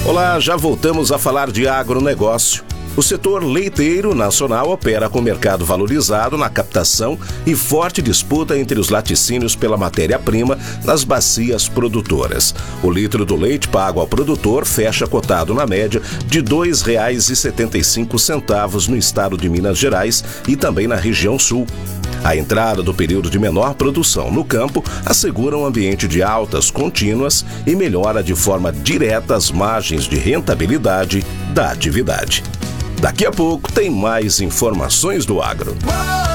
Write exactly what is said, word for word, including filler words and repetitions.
Olá, já voltamos a falar de agronegócio. O setor leiteiro nacional opera com mercado valorizado na captação e forte disputa entre os laticínios pela matéria-prima nas bacias produtoras. O litro do leite pago ao produtor fecha cotado na média de dois reais e setenta e cinco centavos no estado de Minas Gerais e também na região sul. A entrada do período de menor produção no campo assegura um ambiente de altas contínuas e melhora de forma direta as margens de rentabilidade da atividade. Daqui a pouco tem mais informações do agro.